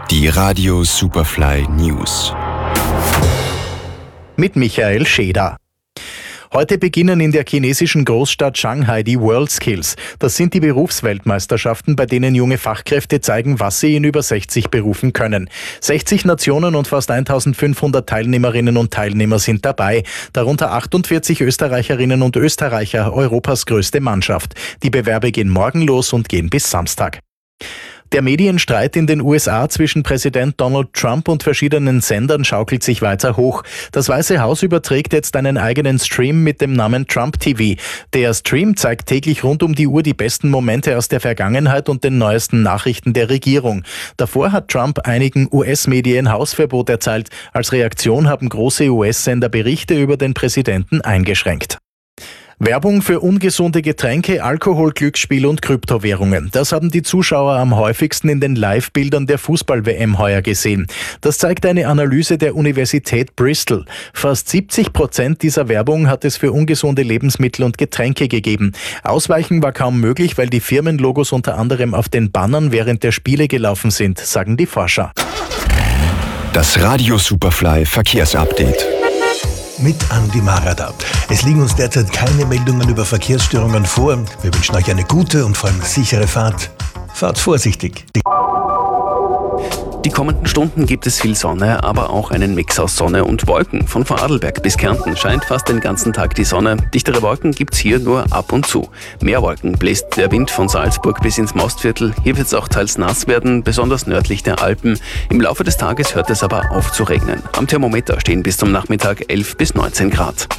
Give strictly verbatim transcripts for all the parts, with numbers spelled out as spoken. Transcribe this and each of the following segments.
Die Radio Superfly News. Mit Michael Scheder. Heute beginnen in der chinesischen Großstadt Shanghai die WorldSkills. Das sind die Berufsweltmeisterschaften, bei denen junge Fachkräfte zeigen, was sie in über sechzig Berufen können. sechzig Nationen und fast eintausendfünfhundert Teilnehmerinnen und Teilnehmer sind dabei. Darunter achtundvierzig Österreicherinnen und Österreicher, Europas größte Mannschaft. Die Bewerbe gehen morgen los und gehen bis Samstag. Der Medienstreit in den U S A zwischen Präsident Donald Trump und verschiedenen Sendern schaukelt sich weiter hoch. Das Weiße Haus überträgt jetzt einen eigenen Stream mit dem Namen Trump T V. Der Stream zeigt täglich rund um die Uhr die besten Momente aus der Vergangenheit und den neuesten Nachrichten der Regierung. Davor hat Trump einigen U S-Medien Hausverbot erteilt. Als Reaktion haben große U S-Sender Berichte über den Präsidenten eingeschränkt. Werbung für ungesunde Getränke, Alkohol, Glücksspiel und Kryptowährungen. Das haben die Zuschauer am häufigsten in den Live-Bildern der Fußball-W M heuer gesehen. Das zeigt eine Analyse der Universität Bristol. Fast siebzig Prozent dieser Werbung hat es für ungesunde Lebensmittel und Getränke gegeben. Ausweichen war kaum möglich, weil die Firmenlogos unter anderem auf den Bannern während der Spiele gelaufen sind, sagen die Forscher. Das Radio Superfly Verkehrsupdate. Mit Andi Marada. Es liegen uns derzeit keine Meldungen über Verkehrsstörungen vor. Wir wünschen euch eine gute und vor allem sichere Fahrt. Fahrt vorsichtig. Die Die kommenden Stunden gibt es viel Sonne, aber auch einen Mix aus Sonne und Wolken. Von Vorarlberg bis Kärnten scheint fast den ganzen Tag die Sonne. Dichtere Wolken gibt's hier nur ab und zu. Mehr Wolken bläst der Wind von Salzburg bis ins Mostviertel. Hier wird's auch teils nass werden, besonders nördlich der Alpen. Im Laufe des Tages hört es aber auf zu regnen. Am Thermometer stehen bis zum Nachmittag elf bis neunzehn Grad.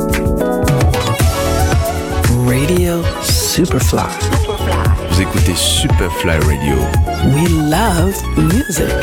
Radio Superfly. Vous écoutez Superfly Radio. We love music.